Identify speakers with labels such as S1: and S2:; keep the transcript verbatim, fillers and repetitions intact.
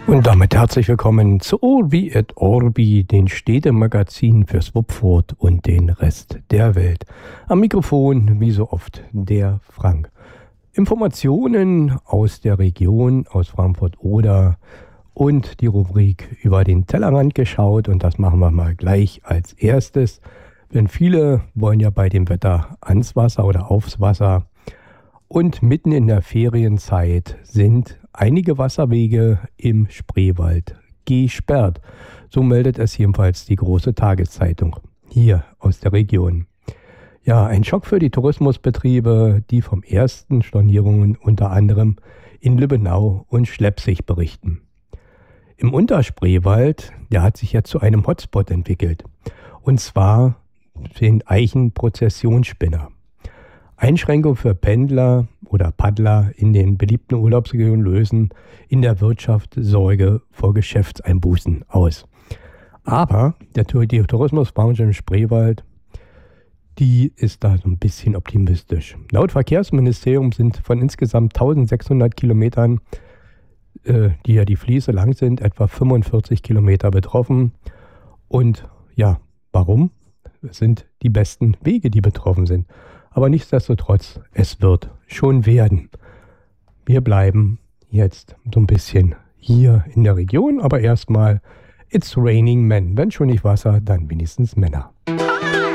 S1: Und damit herzlich willkommen zu Orbi et Orbi, den Städtemagazin für Swupfurt und den Rest der Welt. Am Mikrofon, wie so oft, der Frank. Informationen aus der Region, aus Frankfurt-Oder und die Rubrik über den Tellerrand geschaut. Und das machen wir mal gleich als erstes. Denn viele wollen ja bei dem Wetter ans Wasser oder aufs Wasser. Und mitten in der Ferienzeit sind einige Wasserwege im Spreewald gesperrt. So meldet es jedenfalls die große Tageszeitung hier aus der Region. Ja, ein Schock für die Tourismusbetriebe, die vom ersten Stornierungen unter anderem in Lübbenau und Schleppzig berichten. Im Unterspreewald, der hat sich jetzt zu einem Hotspot entwickelt. Und zwar sind Eichenprozessionsspinner. Einschränkungen für Pendler oder Paddler in den beliebten Urlaubsregionen lösen in der Wirtschaft Sorge vor Geschäftseinbußen aus. Aber der, die Tourismusbranche im Spreewald, die ist da so ein bisschen optimistisch. Laut Verkehrsministerium sind von insgesamt eintausendsechshundert Kilometern, äh, die ja die Fließe lang sind, etwa fünfundvierzig Kilometer betroffen. Und ja, warum? Es sind die besten Wege, die betroffen sind. Aber nichtsdestotrotz, es wird schon werden. Wir bleiben jetzt so ein bisschen hier in der Region, aber erstmal It's Raining Men. Wenn schon nicht Wasser, dann wenigstens Männer.